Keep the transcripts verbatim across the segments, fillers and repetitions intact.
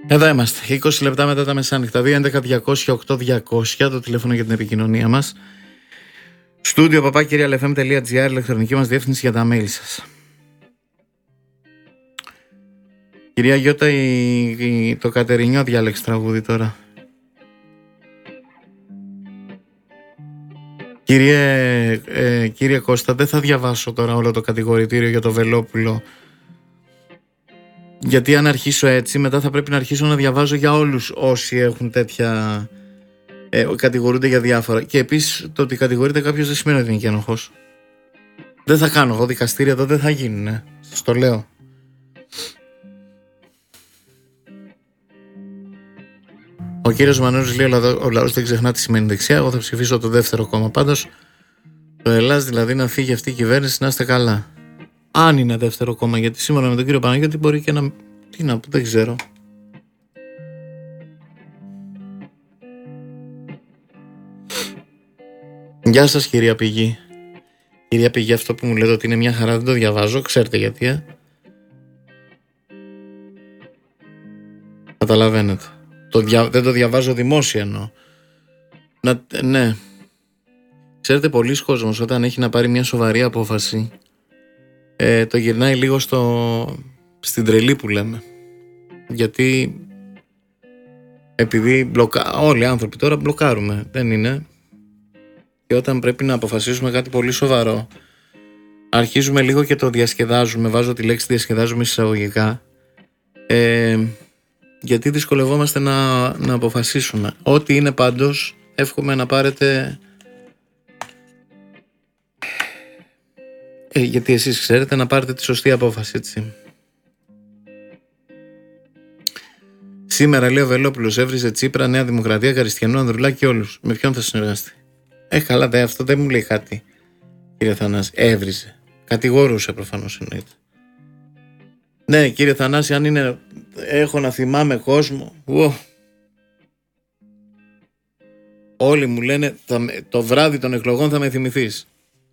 Εδώ είμαστε, είκοσι λεπτά μετά τα μεσάνυχτα. Δύο έντεκα διακόσια οκτώ διακόσια το τηλέφωνο για την επικοινωνία μας. Στούντιο παπάκι ελ εφ εμ τελεία τζι άρ, ηλεκτρονική μας διεύθυνση για τα mail σας. Κυρία Γιώτα, η, η, το Κατερινιό διάλεξε τραγούδι τώρα. Κύριε, ε, κύριε Κώστα, δεν θα διαβάσω τώρα όλο το κατηγορητήριο για το Βελόπουλο. Γιατί αν αρχίσω έτσι, μετά θα πρέπει να αρχίσω να διαβάζω για όλους όσοι έχουν τέτοια... Ε, κατηγορούνται για διάφορα. Και επίσης το ότι κατηγορείται κάποιος δεν σημαίνει ότι είναι και ενοχός. Δεν θα κάνω εγώ δικαστήρια εδώ, δεν θα γίνουν. Ε. Σας το λέω. Ο κύριος Μανώρης λέει: ο λαός δεν ξεχνά τι σημαίνει δεξιά. Εγώ θα ψηφίσω το δεύτερο κόμμα. Πάντως, το Ελλάς δηλαδή να φύγει αυτή η κυβέρνηση, να είστε καλά. Αν είναι δεύτερο κόμμα, γιατί σήμερα με τον κύριο Παναγιώτη μπορεί και να. Τι να πω, δεν ξέρω. Γεια σας, κυρία Πηγή. Κυρία Πηγή, αυτό που μου λέτε ότι είναι μια χαρά δεν το διαβάζω. Ξέρετε γιατί, ε. Καταλαβαίνετε. Το δια... Δεν το διαβάζω δημόσια εννοώ. Να... Ναι. Ξέρετε, πολλοί κόσμος όταν έχει να πάρει μια σοβαρή απόφαση ε, το γυρνάει λίγο στο... στην τρελή που λέμε. Γιατί επειδή μπλοκα... όλοι οι άνθρωποι τώρα μπλοκάρουμε. Δεν είναι. Και όταν πρέπει να αποφασίσουμε κάτι πολύ σοβαρό, αρχίζουμε λίγο και το διασκεδάζουμε. Βάζω τη λέξη διασκεδάζουμε εισαγωγικά. Ε, γιατί δυσκολευόμαστε να, να αποφασίσουμε. Ό,τι είναι πάντως, εύχομαι να πάρετε... Ε, γιατί εσείς ξέρετε να πάρετε τη σωστή απόφαση, έτσι. Σήμερα, λέει ο Βελόπουλος, έβριζε Τσίπρα, Νέα Δημοκρατία, Καριστιανού, Ανδρουλάκη, όλους. Με ποιον θα συνεργαστεί? Ε, καλά, δε, αυτό δεν μου λέει κάτι, κύριε Θανάση. Έβριζε. Κατηγορούσε προφανώς, εννοείται. Ναι, κύριε Θανάση, αν είναι... Έχω να θυμάμαι κόσμο. Ου. Όλοι μου λένε θα, το βράδυ των εκλογών θα με θυμηθείς.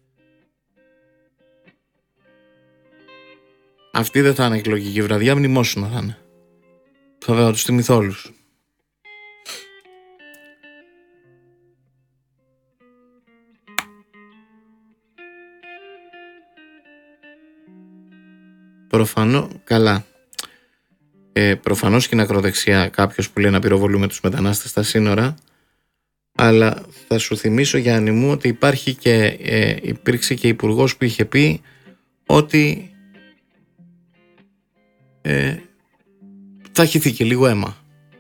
Αυτή δεν θα είναι εκλογική βραδιά, μνημόσυνα θα είναι. Θα τους θυμηθώ όλους. Προφανώς, καλά. Ε, προφανώς και είναι ακροδεξιά κάποιος που λέει να πυροβολούμε τους μετανάστες στα σύνορα, αλλά θα σου θυμίσω, Γιάννη μου, ότι υπάρχει και, ε, υπήρξε και υπουργός που είχε πει ότι ε, θα χυθεί και λίγο αίμα,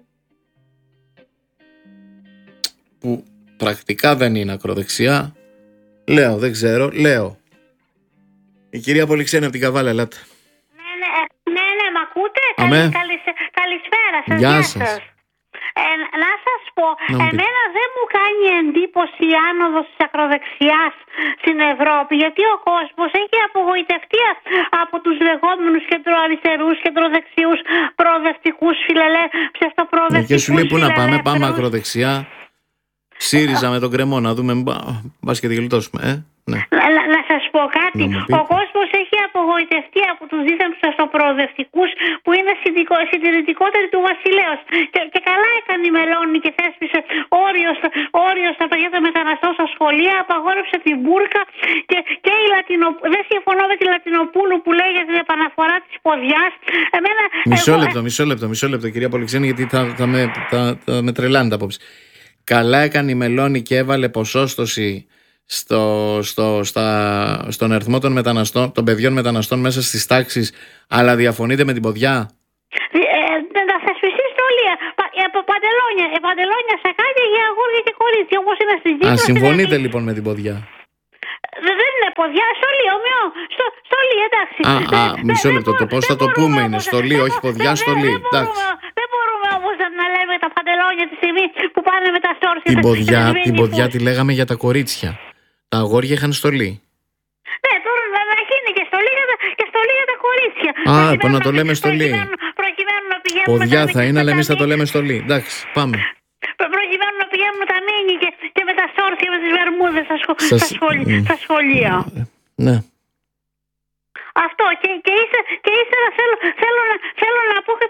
που πρακτικά δεν είναι ακροδεξιά. Λέω, δεν ξέρω, λέω. Η κυρία Πολυξένη από την Καβάλα, ελάτε. Αμέ. Καλησπέρα σας. Γεια σας. Ε, να σας πω, να εμένα δεν μου κάνει εντύπωση η άνοδος της ακροδεξιάς στην Ευρώπη, γιατί ο κόσμος έχει απογοητευτεί από τους λεγόμενους κεντροαριστερούς, κεντροδεξιούς, προοδευτικούς, φιλελεύθερους, ψευτοπροοδευτικούς. Και σου λέει πού να πάμε, πάμε ακροδεξιά. ΣΥΡΙΖΑ με τον κρεμό, να δούμε, μπας και τη γλιτώσουμε, ε. Ναι. Να, να, να σας πω κάτι. Ο κόσμος έχει απογοητευτεί από τους δίθεν ψευτοπροοδευτικούς που είναι συντηρητικότεροι του βασιλέως. Και, και καλά έκανε η Μελώνη και θέσπισε όριο, όριο στα παιδιά των μεταναστών στα σχολεία, απαγόρευσε την μπούρκα και, και η Λατινο, δεν συμφωνώ με τη Λατινοπούλου που λέει για την επαναφορά της ποδιάς. Εμένα, μισό εγώ, λεπτό, μισό λεπτό, μισό λεπτό, κυρία Πολυξένη, γιατί θα, θα, με, θα, θα με τρελάνει τα απόψη. Καλά έκανε η Μελώνη και έβαλε ποσόστοση στο, στο, στα, στον αριθμό των μεταναστών, των παιδιών μεταναστών μέσα στις τάξεις, αλλά διαφωνείτε με την ποδιά? Ε, να θεσπιστεί στολία. Παντελόνια, παντελόνια, σακάκια για αγόρια και κορίτσια, όπως είναι στη γη. Α, συμφωνείτε λοιπόν με την ποδιά? Δεν είναι ποδιά, στολή, ομοιό. Στο, στολή, εντάξει. Α, α, μισό λεπτό, το πώς θα το πούμε είναι στολή, όχι ποδιά, στολή. Δεν μπορούμε όμως να λέμε τα παντελόνια τη στιγμή που πάνε με τα στόρσια. Την ποδιά, την ποδιά τη λέγαμε για τα κορίτσια. Τα αγόρια είχαν στολή. Ναι, τώρα να γίνει και στολή για τα, και στολή για τα κορίτσια. Α, λοιπόν να το λέμε στολή. Προκειμένου να πηγαίνουν. Ποδιά θα είναι, αλλά εμείς θα το λέμε στολή. Εντάξει, πάμε. Προκειμένου να πηγαίνουν τα μίνι και, και με τα στόρσια με τις βερμούδες στα, σχο, Σας... στα, σχολ, mm. στα σχολεία. Ναι. Αυτό και, και, ύστερα, και ύστερα θέλω, θέλω, να, θέλω να πω και το εξής.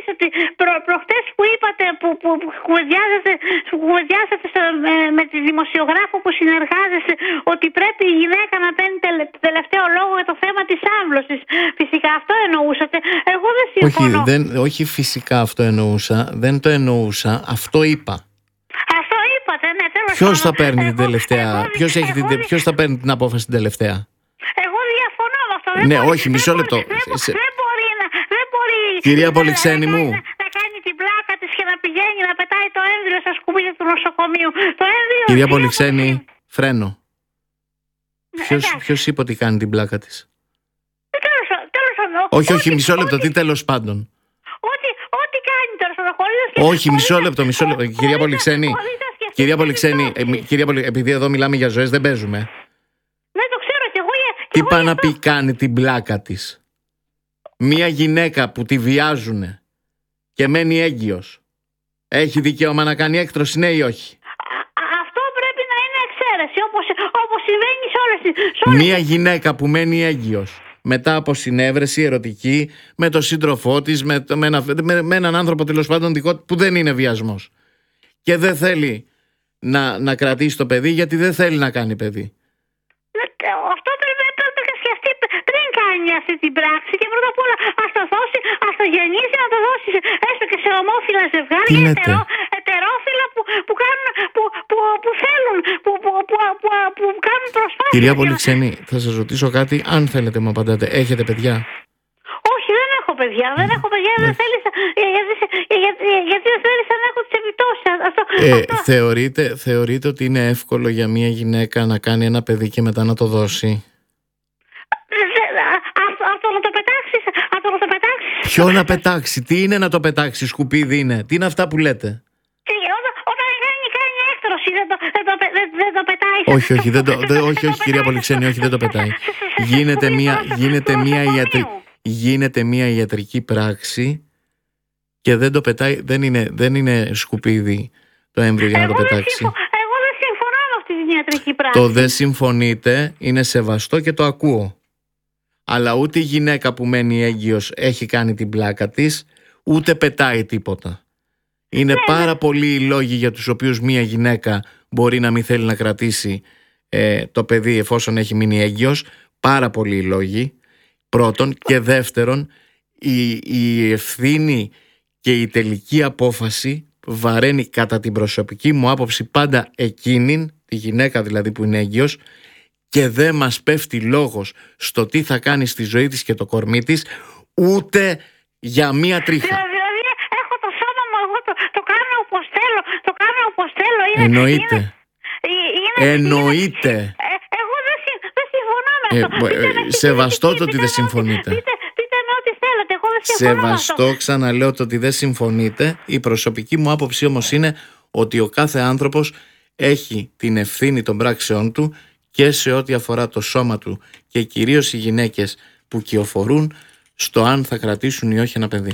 ρωτήσω ότι προ, προχτές που είπατε, που, που, που κουβεντιάζετε, που κουβεντιάζετε στο, με, με τη δημοσιογράφο που συνεργάζεσαι, ότι πρέπει η γυναίκα να παίρνει τελε, τελευταίο λόγο για το θέμα της άμβλωσης. Φυσικά αυτό εννοούσατε. Εγώ δεν συμφωνώ. Όχι, δεν, όχι φυσικά αυτό εννοούσα. Δεν το εννοούσα. Αυτό είπα. Αυτό είπατε, ναι, τέλος. Ποιος θα παίρνει την τελευταία, εγώ, ποιος, έχει εγώ, την, ποιος θα παίρνει την απόφαση την τελευταία? Εγώ διαφωνώ με αυτό. Ναι, μπορεί, όχι, μισό λεπτό. Δεν, Σε... δεν μπορεί να. Δεν μπορεί, Κυρία να, Πολυξένη να, μου. Να, να κάνει την πλάκα της και να πηγαίνει να πετάει το έμβριο στα σκουπίδια του νοσοκομείου. Το έμβριο. Κυρία Πολυξένη, φρένο. Ναι, Ποιος, ποιος είπε ότι κάνει την πλάκα της? Τέλος, τέλος, όχι, όχι, μισό λεπτό. Τι τέλος πάντων? Ό,τι, ό,τι κάνει τώρα στο χωρίς. Όχι, μισό λεπτό, μισό λεπτό. Κυρία Πολυξένη, κυρία Πολυξένη, ε, κυρία Πολυ... επειδή εδώ μιλάμε για ζωές, δεν παίζουμε. Ναι, το ξέρω κι εγώ. Τι πάει να πει κάνει την πλάκα της? Μία γυναίκα που τη βιάζουνε και μένει έγκυος, έχει δικαίωμα να κάνει έκτρωση, ναι ή όχι? Αυτό πρέπει να είναι εξαίρεση, όπως, όπως συμβαίνει σε όλες τις... Μία γυναίκα που μένει έγκυος μετά από συνέβρεση ερωτική με τον σύντροφό της, με, με, ένα, με, με έναν άνθρωπο τέλος πάντων δικό που δεν είναι βιασμός, και δεν θέλει να, να κρατήσει το παιδί γιατί δεν θέλει να κάνει παιδί. Αυτό πρέπει να σκεφτεί πριν κάνει αυτή την πράξη, και πρώτα απ' όλα ας το δώσει, ας το γεννήσει, να το δώσει έστω και σε ομόφυλα ζευγάρια, ετερό, ετερόφυλα που, που, κάνουν, που, που, που θέλουν, που, που, που, που, που κάνουν προσπάθειες. Κυρία Πολυξένη, θα σας ρωτήσω κάτι, αν θέλετε μου απαντάτε. Έχετε παιδιά? Όχι, δεν έχω παιδιά. Δεν έχω παιδιά, δεν θέλησα, γιατί, γιατί, γιατί δεν θέλησα να έχω τις επιπτώσεις. Αυτό, ε, αυτό. Θεωρείτε, θεωρείτε ότι είναι εύκολο για μια γυναίκα να κάνει ένα παιδί και μετά να το δώσει? Αυτό, αυτό να το πετάξεις, αυτό να το πετάξεις. Ποιο να πετάξει? Τι είναι να το πετάξει? Σκουπίδι είναι? Τι είναι αυτά που λέτε? Όταν κάνει, κάνει έκτρωση δεν το, δεν το, δεν, δεν το πετάει. Όχι, όχι, δεν το, δεν, όχι, όχι κυρία Πολυξένη, όχι, δεν το πετάει. Γίνεται μια, γίνεται μια, ιατρι, γίνεται μια ιατρική πράξη και δεν το πετάει, δεν είναι, δεν είναι σκουπίδι το έμβριο για να το πετάξει. Εγώ δεν συμφωνώ με αυτή την ιατρική πράξη. Το δεν συμφωνείτε είναι σεβαστό και το ακούω. Αλλά ούτε η γυναίκα που μένει έγκυος έχει κάνει την πλάκα της, ούτε πετάει τίποτα. Είναι ναι, πάρα ναι. πολλοί οι λόγοι για τους οποίους μία γυναίκα μπορεί να μην θέλει να κρατήσει ε, το παιδί εφόσον έχει μείνει έγκυος. Πάρα πολλοί οι λόγοι. Πρώτον. Και δεύτερον, η, η ευθύνη και η τελική απόφαση βαραίνει κατά την προσωπική μου άποψη πάντα εκείνην, τη γυναίκα δηλαδή που είναι έγκυος, και δεν μας πέφτει λόγος στο τι θα κάνει στη ζωή της και το κορμί της, ούτε για μία τρίχα. Δηλαδή έχω το σώμα μου, εγώ το, το κάνω όπως θέλω, το κάνω όπως θέλω. Είναι, εννοείται. Είναι, εννοείται. Είναι, ε, εγώ δεν, δεν συμφωνώ με αυτό. Ε, ε, σεβαστό το ότι δεν συμφωνείτε. Πείτε, πείτε με ό,τι θέλετε, εγώ δεν συμφωνώ. Σεβαστό, ξαναλέω το ότι δεν συμφωνείτε. Η προσωπική μου άποψη όμως είναι ότι ο κάθε άνθρωπος έχει την ευθύνη των πράξεών του και σε ό,τι αφορά το σώμα του, και κυρίως οι γυναίκες που κυοφορούν, στο αν θα κρατήσουν ή όχι ένα παιδί.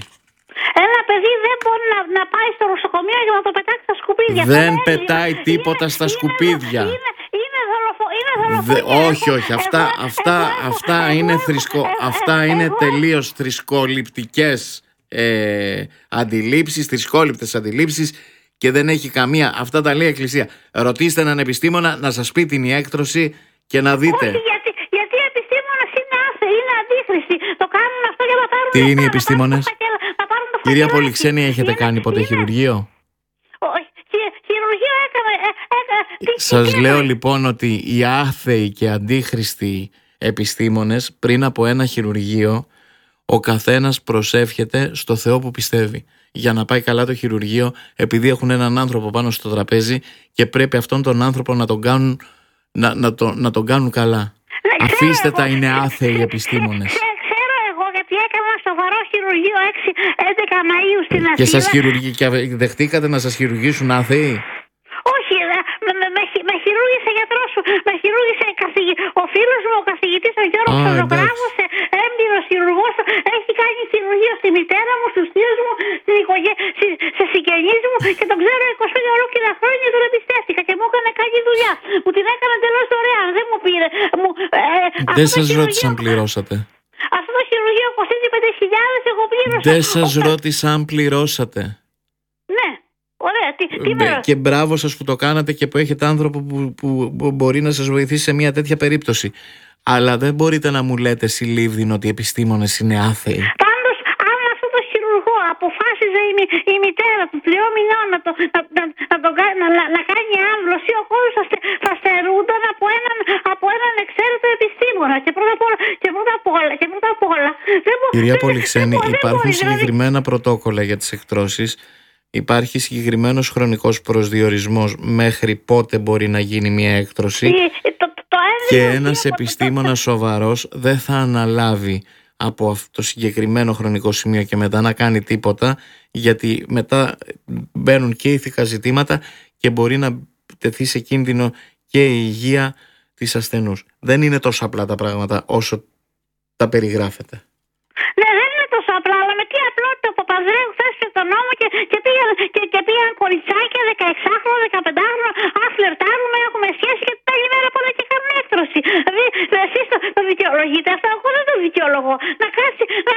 Ένα παιδί δεν μπορεί να, να πάει στο νοσοκομείο για να το πετάξει στα σκουπίδια. Δεν είναι, πετάει είναι, τίποτα είναι, στα σκουπίδια. Είναι, είναι, δολοφο, είναι δολοφονία. Δε, όχι, όχι. Αυτά, εγώ, αυτά, εγώ, αυτά εγώ, είναι, θρησκο, εγώ, αυτά εγώ, είναι εγώ, τελείως θρησκοληπτικές ε, αντιλήψεις, θρησκόληπτες αντιλήψεις, και δεν έχει καμία. Αυτά τα λέει η Εκκλησία. Ρωτήστε έναν επιστήμονα να σας πει την ιέκτρωση και να δείτε. Όχι, γιατί, γιατί οι επιστήμονες είναι άθεοι, είναι αντίχρηστοι. Το κάνουν αυτό για να πάρουν. Τι είναι οι επιστήμονες? Κυρία Πολυξένη, έχετε είναι, κάνει ποτέ είναι, χειρουργείο? Όχι, χειρουργείο έκανα. έκανα σας λέω λοιπόν ότι οι άθεοι και αντίχρηστοι επιστήμονες πριν από ένα χειρουργείο, ο καθένας προσεύχεται στο Θεό που πιστεύει για να πάει καλά το χειρουργείο, επειδή έχουν έναν άνθρωπο πάνω στο τραπέζι και πρέπει αυτόν τον άνθρωπο να τον κάνουν, να, να, το, να τον κάνουν καλά. Ναι, αφήστε τα, εγώ, είναι άθεοι οι επιστήμονες. Ξέρω εγώ, γιατί έκανα σοβαρό χειρουργείο έξι έντεκα Μαΐου στην Αθήνα. Και σας χειρουργεί, και δεχτήκατε να σας χειρουργήσουν άθεοι? Όχι, με, με, με, με χειρούργησε γιατρός σου, με χειρούργησε καθηγη... ο φίλος μου, ο καθηγητής ο Γιώργος Χρονογράφος, έμπειρος χειρουργός, έχει κάνει χειρουργείο στη μητέρα μου, στους θείους μου, στην οικογέ... σε συγγενείς μου, και τον ξέρω είκοσι πέντε ολόκληρα χρόνια, τον εμπιστεύτηκα και μου έκανε καλή δουλειά. Μου την έκανε τελώς δωρεάν, δεν μου πήρε. Μου, ε, δεν σας ρώτησα αν πληρώσατε. Αυτό το χειρουργείο κοστίζει πέντε χιλιάδες εγώ πλήρωσα. Δεν σας ρώτησα αν πληρώσατε. Ναι, ωραία. Τι, τι με και μπράβο σας που το κάνατε και που έχετε άνθρωπο που, που, που μπορεί να σας βοηθήσει σε μια τέτοια περίπτωση. Αλλά δεν μπορείτε να μου λέτε συλλήβδιν ότι οι επιστήμονες είναι άθεοι. Πάντως, αν αυτό το χειρουργό αποφάσιζε η, η μητέρα του τριών μηνών να, το, να, να, να, το, να, να, να κάνει άμβλωση, ο κόσμος θα, θα στερούνταν από έναν, από έναν εξαίρετο επιστήμονα. Και πρώτα απ' όλα, και πρώτα απ' όλα, και πρώτα απ' όλα. Κυρία Πολυξένη, υπάρχουν συγκεκριμένα πρωτόκολλα για τις εκτρώσεις. Υπάρχει συγκεκριμένος χρονικός προσδιορισμός μέχρι πότε μπορεί να γίνει μια έκτρωση. Το, το και ένας επιστήμονας σοβαρός δεν θα αναλάβει από αυτό το συγκεκριμένο χρονικό σημείο και μετά να κάνει τίποτα, γιατί μετά μπαίνουν και ηθικά ζητήματα και μπορεί να τεθεί σε κίνδυνο και η υγεία της ασθενούς. Δεν είναι τόσο απλά τα πράγματα όσο τα περιγράφετε. Ναι, δεν είναι τόσο απλά, αλλά με τι απλότητα ο Παπανδρέου θέσπισε τον νόμο και, και, πήγαν, και, και πήγαν κοριτσάκια δεκαεξάχρονο, δεκαπεντάχρονο, α, φλερτάρουμε, έχουμε σχέση και την άλλη μέρα πάνε και κάνουν έκτρωση. Δηλαδή, εσείς το, το δικαιολογείτε αυτό, εγώ δεν το δικαιολογώ. Να κάτσει, να...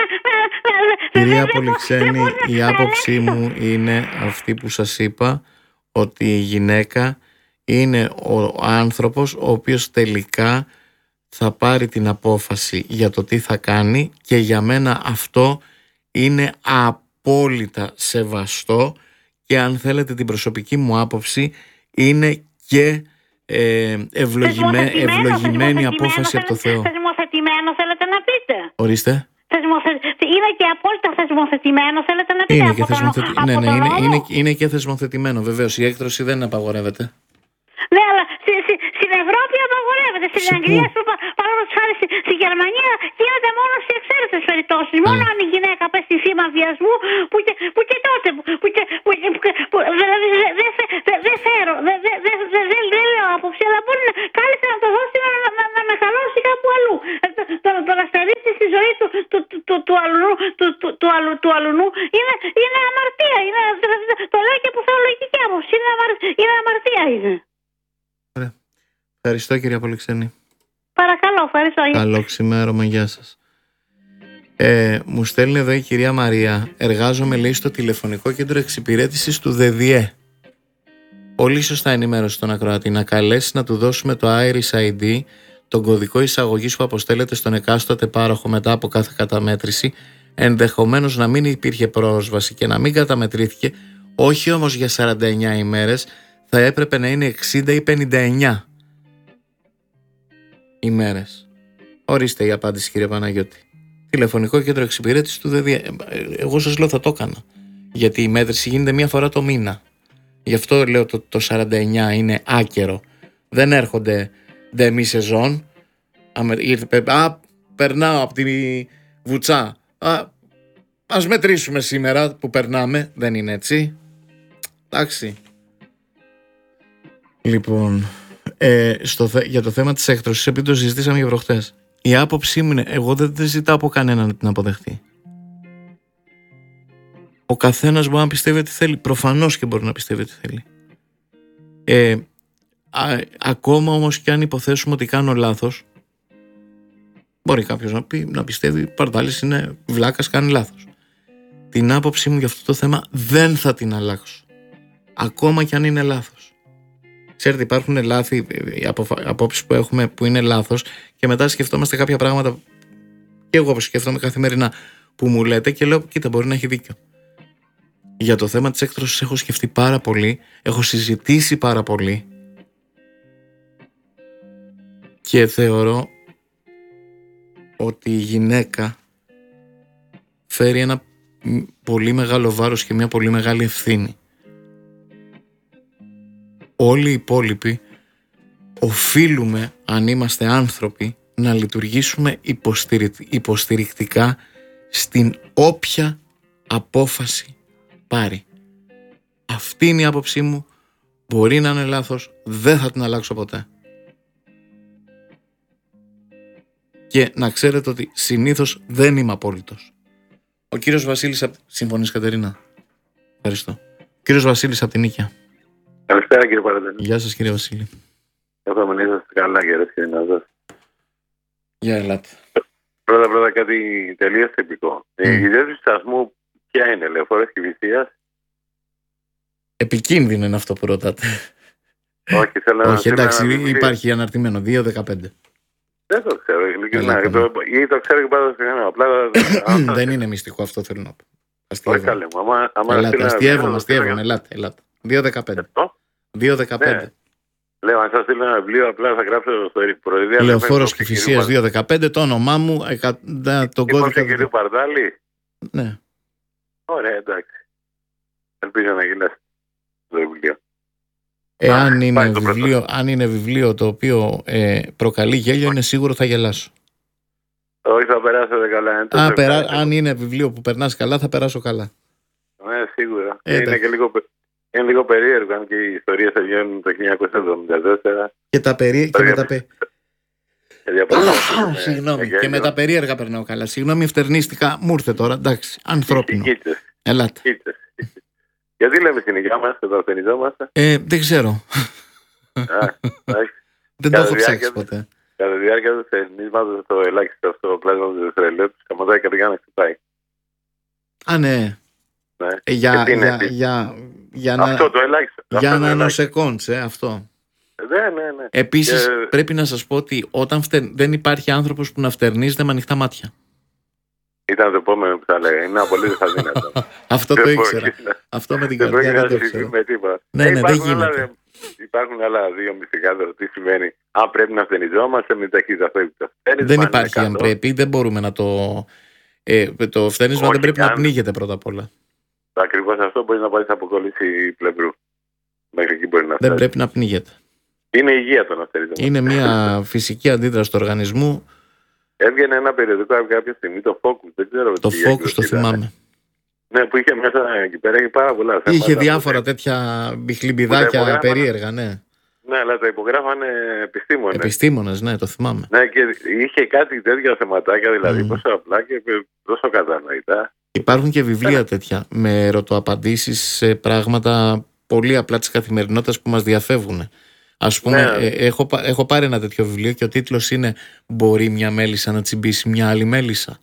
Κυρία Πολυξένη, η άποψή μου είναι αυτή που σας είπα, ότι η γυναίκα είναι ο άνθρωπος ο οποίος τελικά θα πάρει την απόφαση για το τι θα κάνει και για μένα αυτό είναι απόλυτα σεβαστό και αν θέλετε την προσωπική μου άποψη είναι και ε, ευλογημέ, ευλογημένη απόφαση από το Θεό. Θεσμοθετημένο θέλετε να πείτε. Ορίστε. Είναι και απόλυτα θεσμοθετημένο θέλετε να πείτε. Είναι από και, τον, θεσμοθετη... από ναι, ναι, τον είναι, νόμο. είναι, είναι και θεσμοθετημένο βεβαίως. Η έκτρωση δεν απαγορεύεται. Ναι, αλλά στη, στη, στην Ευρώπη απαγορεύεται. Στην Αγγλία, παραδείγματος χάρη, στη, στη Γερμανία γίνεται μόνο σε εξαίρετες περιπτώσεις. Μόνο αν η γυναίκα πέσει θύμα βιασμού, που και, που και τότε. Που, που, που, που, που, δηλαδή δεν δε, δε φέρω, δεν δε, δε, δε, δε, δε λέω άποψη, αλλά μπορεί να κάλεσε να το δώσει να, να, να, να μεγαλώσει κάπου αλλού. Το, το, το να στερήσει στη ζωή του, του, του, του, του, αλουνού, του, του, του, αλου, του αλουνού είναι, είναι αμαρτία. Είναι, το λέω και από θεολογική άποψη. Είναι, αμαρ, είναι αμαρτία είναι. Ωραία. Ευχαριστώ κυρία Πολυξένη. Παρακαλώ, ευχαριστώ. Καλό ξημέρωμα, γεια σας. Ε, μου στέλνει εδώ η κυρία Μαρία. Εργάζομαι, λέει, στο τηλεφωνικό κέντρο εξυπηρέτησης του ΔΕΔΙΕ. Πολύ σωστά ενημέρωσε τον ακροατή να καλέσει να του δώσουμε το Iris άι ντι, τον κωδικό εισαγωγής που αποστέλλεται στον εκάστοτε πάροχο μετά από κάθε καταμέτρηση. Ενδεχομένως να μην υπήρχε πρόσβαση και να μην καταμετρήθηκε, όχι όμως για σαράντα εννιά ημέρες, θα έπρεπε να είναι εξήντα ή πενήντα εννιά ημέρες. Ορίστε η απάντηση, κύριε Παναγιώτη. Τηλεφωνικό κέντρο εξυπηρέτησης του ΔΕΔΙΕ. Εγώ σας λέω θα το έκανα. Γιατί η μέτρηση γίνεται μία φορά το μήνα. Γι' αυτό λέω το, το σαράντα εννιά είναι άκερο. Δεν έρχονται δεμί σεζόν. Α, περνάω από τη Βουτσά. Α, ας μετρήσουμε σήμερα που περνάμε. Δεν είναι έτσι. Εντάξει. Λοιπόν, ε, στο, για το θέμα της έκτρωσης, επειδή το συζητήσαμε και προχτές, η άποψή μου είναι, εγώ δεν, δεν ζητάω από κανέναν να την αποδεχτεί. Ο καθένας μπορεί να πιστεύει ότι θέλει. Προφανώς και μπορεί να πιστεύει ότι θέλει. Ε, α, ακόμα όμως και αν υποθέσουμε ότι κάνω λάθος, μπορεί κάποιος να, πει, να πιστεύει Παρτάλης είναι βλάκας, κάνει λάθος. Την άποψή μου για αυτό το θέμα δεν θα την αλλάξω. Ακόμα και αν είναι λάθος. Ξέρετε, υπάρχουν λάθη, απόψεις που έχουμε που είναι λάθος και μετά σκεφτόμαστε κάποια πράγματα και εγώ σκέφτομαι καθημερινά που μου λέτε και λέω κοίτα, μπορεί να έχει δίκιο. Για το θέμα της έκτρωσης έχω σκεφτεί πάρα πολύ, έχω συζητήσει πάρα πολύ και θεωρώ ότι η γυναίκα φέρει ένα πολύ μεγάλο βάρος και μια πολύ μεγάλη ευθύνη. Όλοι οι υπόλοιποι οφείλουμε, αν είμαστε άνθρωποι, να λειτουργήσουμε υποστηρικτικά στην όποια απόφαση πάρει. Αυτή είναι η άποψή μου. Μπορεί να είναι λάθος, δεν θα την αλλάξω ποτέ. Και να ξέρετε ότι συνήθως δεν είμαι απόλυτος. Ο κύριος Βασίλης, συμφωνείς Κατερίνα? Ευχαριστώ. Ο κύριος Βασίλης από την Νίκαια. Καλησπέρα κύριε Παραντανή. Γεια σας κύριε Βασίλη. Εύχομαι να είσαστε καλά και κύριε Ναζάς. Γεια ελάτε. Πρώτα πρώτα κάτι τελείως τυπικό. Mm. Η ιδέα του σταθμού ποια είναι, Λεωφόρος Κηφισίας? Επικίνδυνο είναι αυτό που ρωτάτε. Όχι, θέλω Όχι, να εντάξει, να υπάρχει αναρτημένο δύο δεκαπέντε. Δεν το ξέρω, ειλικρινά. Καλά, Το, ή το ξέρω και πάντα συγγνώμη. Απλά. Δεν είναι μυστικό αυτό, θέλω να πω. Όχι, καλέ μου. Άμα, άμα Ελάτε, αστείευομαι, αστείευομαι. Ελάτε, ελάτε. δύο δεκαπέντε. δύο δεκαπέντε. Λέω, αν σας στείλω ένα βιβλίο, απλά θα γράψω στο Προεδρία. Λεωφόρος Κηφισίας δύο δεκαπέντε, το όνομά μου, εκα... τον κώδικα. Κύριε Παρδάλη. Ναι. Ωραία, εντάξει. Ελπίζω να γελάσει το βιβλίο. Εάν είναι, βιβλίο, αν είναι βιβλίο το οποίο ε, προκαλεί γέλιο, είναι σίγουρο θα γελάσω. Όχι, θα περάσετε καλά. Α, περά... Αν είναι βιβλίο που περνάς καλά, θα περάσω καλά. Ναι, σίγουρα. Ε, είναι, και λίγο, είναι λίγο περίεργο, αν και οι ιστορίες θα βγαίνουν το χίλια εννιακόσια εβδομήντα τέσσερα. Και τα περί... και με τα πε... Oh, Συγγνώμη, και με τα περίεργα περνάω καλά. Συγγνώμη, ευτερνίστηκα, μου ήρθε τώρα, εντάξει, ανθρώπινο. Ελάτε. Γιατί λέμε στην υγειά μας και το ασθενιζόμαστε? Ε, δεν ξέρω. Δεν το έχω ψάξει ποτέ. Κατά τη διάρκεια του ασθενίσματος, το ελάχιστο αυτό πλάσμα του δευτερολέπτου σταματάει η καρδιά να χτυπάει. Α, ναι. Ναι. Ε, για, για, για, για να, αυτό το ελάχιστο. Για να νοσεκόντσε, αυτό. Ναι, ναι, ναι. Επίσης, και... πρέπει να σας πω ότι όταν φτε... δεν υπάρχει άνθρωπος που να φτερνίζεται με ανοιχτά μάτια. Ήταν το επόμενο που θα λέγα. Είναι απολύτως αδύνατο. Αυτό το ήξερα. Αυτό με την καρδιά δεν το ήξερα. Ναι, ναι, δεν γίνεται. Υπάρχουν άλλα δύο μυστικά τώρα. Τι σημαίνει, αν πρέπει να φτερνιζόμαστε με ταχύτητα αυτό. Δεν υπάρχει αν πρέπει, δεν μπορούμε να το. Ε, το φτερνίσμα δεν πρέπει να πνίγεται πρώτα απ' όλα. Ακριβώς αυτό μπορεί να πάει σε αποκόλληση πλευρού. Μέχρι εκεί μπορεί να φτάσει. Δεν πρέπει να πνίγεται. Είναι υγεία το να φτερνιζόμαστε. Είναι μια φυσική αντίδραση του οργανισμού. Έβγαινε ένα περιοδικό κάποια στιγμή, το Focus. Δεν ξέρω το Focus το θυμάμαι. Ναι, που είχε μέσα εκεί πέρα, είχε πάρα πολλά θέματα. Είχε διάφορα που... τέτοια μπιχλιμπιδάκια περίεργα, ναι. Ναι, αλλά τα υπογράφανε επιστήμονες. Επιστήμονες, ναι, το θυμάμαι. Ναι, και είχε κάτι τέτοια θεματάκια, δηλαδή mm. τόσο απλά και τόσο κατανοητά. Υπάρχουν και βιβλία yeah. τέτοια, με ερωτοαπαντήσεις σε πράγματα πολύ απλά της καθημερινότητας που μας διαφεύγουν. Ας πούμε, ναι. ε, έχω, έχω πάρει ένα τέτοιο βιβλίο και ο τίτλος είναι «Μπορεί μια μέλισσα να τσιμπήσει μια άλλη μέλισσα?»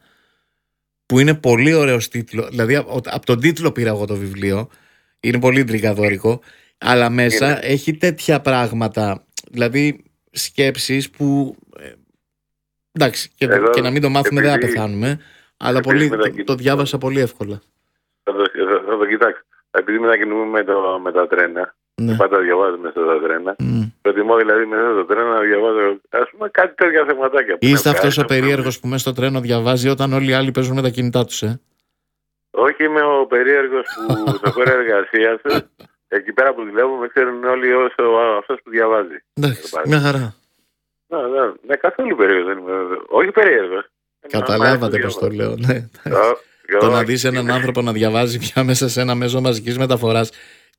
Που είναι πολύ ωραίος τίτλο. Δηλαδή, από τον τίτλο πήρα εγώ το βιβλίο. Είναι πολύ ντρικαδόρικο. Αλλά μέσα είναι. Έχει τέτοια πράγματα. Δηλαδή, σκέψεις που. Ε, εντάξει, και, Εδώ, και να μην το μάθουμε επειδή, δεν θα πεθάνουμε. Αλλά πολύ, το, το διάβασα πολύ εύκολα. Θα το, θα, θα το κοιτάξω. Επειδή μετακινούμε με, το, με τα τρένα. Ναι. Πάντα διαβάζω μέσα στα τρένα. Mm. Προτιμώ δηλαδή μέσα στο τρένο να διαβάζω, ας πούμε, κάτι τέτοια θεματάκια. Είστε αυτός ο περίεργος που μέσα στο τρένο διαβάζει όταν όλοι οι άλλοι παίζουν με τα κινητά τους, ε? Όχι, είμαι ο περίεργος που στο χώρο εργασίας, εκεί πέρα που δουλεύω, με ξέρουν όλοι όσο αυτός που διαβάζει. Εντάξει, μια χαρά. Ναι, ναι, ναι, καθόλου περίεργος δεν είμαι. Όχι περίεργος. Καταλάβατε πως το λέω, ναι. Το να δεις έναν άνθρωπο να διαβάζει πια μέσα σε ένα μέσο μαζικής μεταφοράς.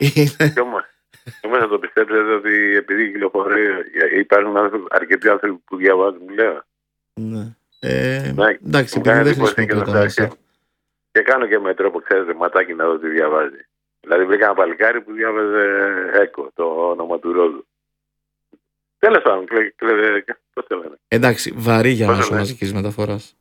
Όμως θα το πιστέψετε ότι επειδή κυκλοφορεί υπάρχουν αρκετοί άνθρωποι που διαβάζουν, λέω. Ναι. Ε, ναι, εντάξει, επειδή δεν χρησιμοποιώ το μέσα. Και κάνω και με τρόπο, ξέρετε, ματάκι να δω τι διαβάζει. Δηλαδή βρήκα ένα παλικάρι που διάβαζε Έκο, το όνομα του Ρόδου. Τέλος πάντων, πώς το λένε. Εντάξει, βαρύ για μέσο μαζικής μεταφοράς.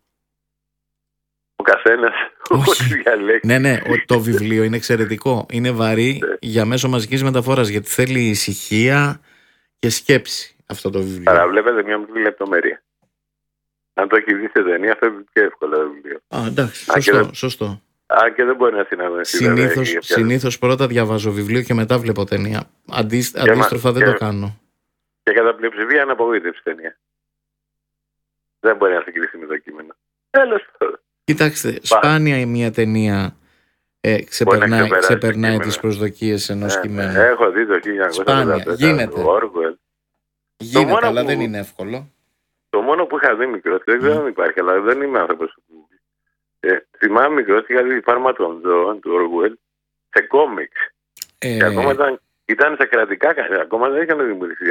Ο καθένας. Όχι. Ναι, ναι, το βιβλίο είναι εξαιρετικό. Είναι βαρύ για μέσο μαζικής μεταφοράς γιατί θέλει ησυχία και σκέψη αυτό το βιβλίο. Άρα βλέπετε μια μικρή λεπτομέρεια. Αν το έχει δει σε ταινία, θα είναι πιο εύκολο το βιβλίο. Α, εντάξει, σωστό. δεν... σωστό. Α, και δεν μπορεί να συναντήσει. Συνήθως, συνήθως πρώτα διαβάζω βιβλίο και μετά βλέπω ταινία. Αντί, αντίστροφα δεν και... το κάνω. Και κατά πλειοψηφία είναι απογοήτευση ταινία. Δεν μπορεί να συγκριθεί με το κείμενο. Τέλος πάντων. Κοιτάξτε, σπάνια μια ταινία ε, ξεπερνάει, ξεπερνάει τις προσδοκίες ενός ε, κειμένου. Έχω δει το χίλια εννιακόσια ογδόντα πέντε. Γίνεται. Γίνεται, αλλά που, δεν είναι εύκολο. Το μόνο που είχα δει μικρός, δεν ξέρω αν υπάρχει, αλλά δεν είμαι άνθρωπος που... Ε, θυμάμαι μικρός, είχα δει Φάρμα των Ζώων του Orwell σε κόμιξ. Ε... Και ακόμα ήταν, ήταν σε κρατικά, ακόμα δεν είχαν δημιουργηθεί.